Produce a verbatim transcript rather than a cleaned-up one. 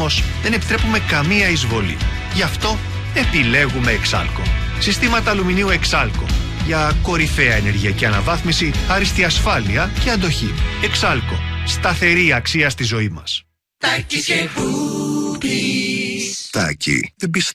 Όμως δεν επιτρέπουμε καμία εισβολή. Γι' αυτό επιλέγουμε Εξάλκο. Συστήματα αλουμινίου Εξάλκο. Για κορυφαία ενεργειακή αναβάθμιση, άριστη ασφάλεια και αντοχή. Εξάλκο. Σταθερή αξία στη ζωή μας. Τάκης και Μπούπης. Τάκη, δεν πιστεύω.